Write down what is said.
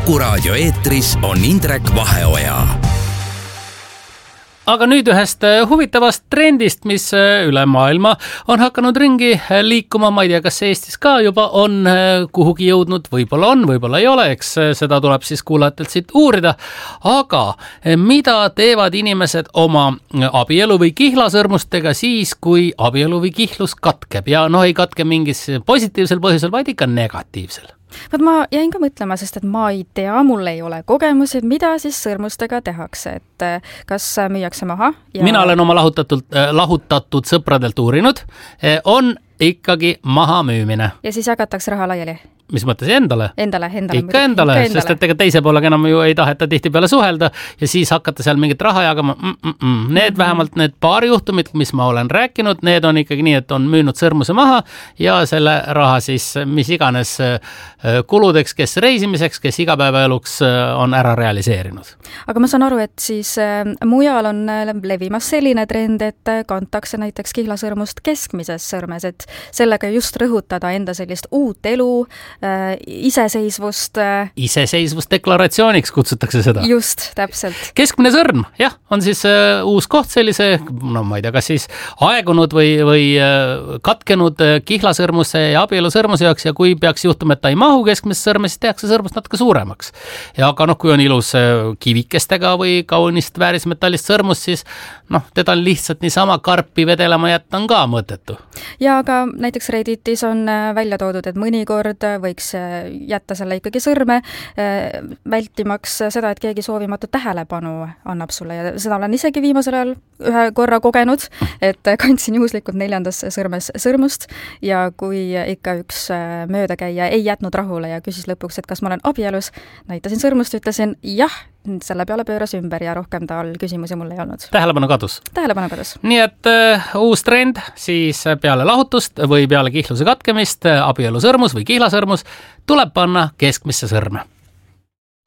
Kuku Raadio eetris on Indrek Vaheoja. Aga nüüd ühest huvitavast trendist, mis üle maailma on hakanud ringi liikuma. Ma ei tea, kas Eestis ka juba on kuhugi jõudnud, võib-olla ei ole, eks seda tuleb siis kuulajatelt siit uurida. Aga mida teevad inimesed oma abielu või kihlasõrmustega siis, kui abielu või kihlus katkeb? Ja ei katke mingis positiivsel põhjusel, vaid ikka negatiivsel. Ma jäin ka mõtlema, sest et ma ei tea, mul ei ole kogemusi, mida siis sõrmustega tehakse, et kas müüakse maha? Mina olen oma lahutatud sõpradelt uurinud, on ikkagi maha müümine. Ja siis jagatakse raha laiali? Mis mõttes endale? Endale. Ikka endale, sest et ega teise poolega enam ju ei taheta tihtipeale suhelda ja siis hakata seal mingit raha jagama. Need vähemalt need paari juhtumid, mis ma olen rääkinud, need on ikkagi nii, et on müünud sõrmuse maha ja selle raha siis mis iganes kuludeks, kes reisimiseks, kes igapäevaeluks on ära realiseerinud. Aga ma saan aru, et siis mujal on levimas selline trend, et kantakse näiteks kihlasõrmust keskmises sõrmes, et sellega just rõhutada enda sellist uut elu, iseseisvust. Iseseisvusdeklaratsiooniks kutsutakse seda. Just, täpselt. Keskmine sõrm, jah, on siis uus koht sellise, ma ei tea, kas siis aegunud või katkenud kihlasõrmuse ja abielusõrmuse jaoks ja kui peaks juhtuma, et ta ei mahu keskmisse sõrme, siis tehakse sõrmust natuke suuremaks. Ja aga kui on ilus kivikestega või kaunist väärismetallist sõrmust, siis teda lihtsalt niisama karpi vedelema jätta on ka mõttetu. Ja aga näiteks Redditis on välja toodud, et mõnikord võiks jätta selle ikkagi sõrme, vältimaks seda, et keegi soovimatu tähelepanu annab sulle ja seda olen isegi viimasel ajal ühe korra kogenud, et kandsin juhuslikult 4. sõrmes sõrmust ja kui ikka üks möödakäija ei jätnud rahule ja küsis lõpuks, et kas ma olen abielus, näitasin sõrmust, ütlesin jah, selle peale pööras ümber ja rohkem tal küsimusi mul ei olnud. Tähelepanu kadus. Nii et uus trend siis peale lahutust või peale kihluse katkemist, abielusõrmus või kihlasõrmus tuleb panna keskmisse sõrme.